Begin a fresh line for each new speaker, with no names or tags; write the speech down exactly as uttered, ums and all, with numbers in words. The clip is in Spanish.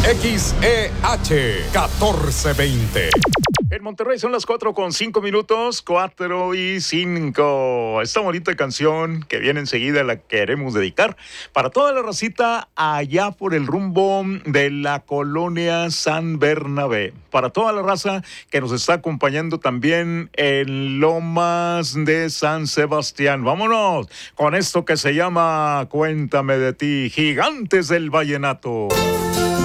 X E H catorce veinte. En Monterrey son las cuatro con cinco minutos, cuatro y cinco. Esta bonita canción que viene enseguida la queremos dedicar para toda la racita allá por el rumbo de la colonia San Bernabé. Para toda la raza que nos está acompañando también en Lomas de San Sebastián. Vámonos con esto que se llama Cuéntame de ti, Gigantes del Vallenato.